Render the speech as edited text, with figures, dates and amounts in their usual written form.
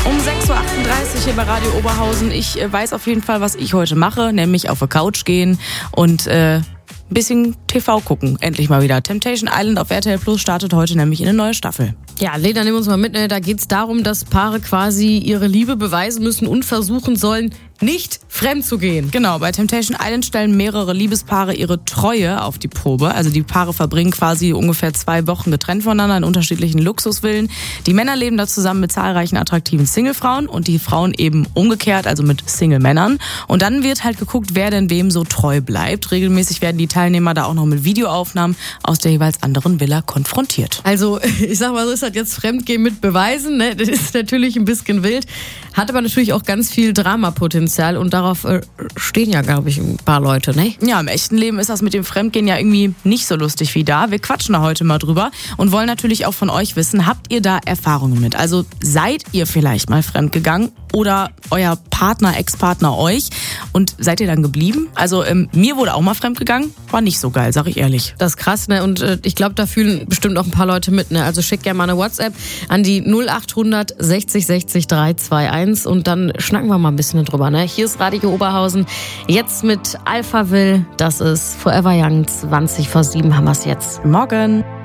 Um 6.38 Uhr hier bei Radio Oberhausen. Ich weiß auf jeden Fall, was ich heute mache, nämlich auf die Couch gehen und ein bisschen TV gucken. Endlich mal wieder. Temptation Island auf RTL Plus startet heute nämlich in eine neue Staffel. Ja, Lena, nimm uns mal mit. Da geht's darum, dass Paare quasi ihre Liebe beweisen müssen und versuchen sollen, nicht fremd zu gehen. Genau, bei Temptation Island stellen mehrere Liebespaare ihre Treue auf die Probe. Also die Paare verbringen quasi ungefähr 2 Wochen getrennt voneinander in unterschiedlichen Luxusvillen. Die Männer leben da zusammen mit zahlreichen attraktiven Singlefrauen und die Frauen eben umgekehrt, also mit Single-Männern. Und dann wird halt geguckt, wer denn wem so treu bleibt. Regelmäßig werden die Teilnehmer da auch noch mit Videoaufnahmen aus der jeweils anderen Villa konfrontiert. Also, ich sag mal, so ist das jetzt Fremdgehen mit Beweisen, ne? Das ist natürlich ein bisschen wild, hat aber natürlich auch ganz viel Dramapotenzial und darauf stehen ja, glaube ich, ein paar Leute, ne? Ja, im echten Leben ist das mit dem Fremdgehen ja irgendwie nicht so lustig wie da. Wir quatschen da heute mal drüber und wollen natürlich auch von euch wissen, habt ihr da Erfahrungen mit? Also seid ihr vielleicht mal fremdgegangen oder euer Partner, Ex-Partner euch und seid ihr dann geblieben? Also mir wurde auch mal fremdgegangen, war nicht so geil, sag ich ehrlich. Das ist krass, ne? Und ich glaube, da fühlen bestimmt auch ein paar Leute mit, ne? Also schick gerne mal eine WhatsApp an die 0800 60 60 321 und dann schnacken wir mal ein bisschen drüber, ne? Hier ist Radio Oberhausen, jetzt mit Alphaville, das ist Forever Young, 20 vor 7 haben wir es jetzt. Morgen.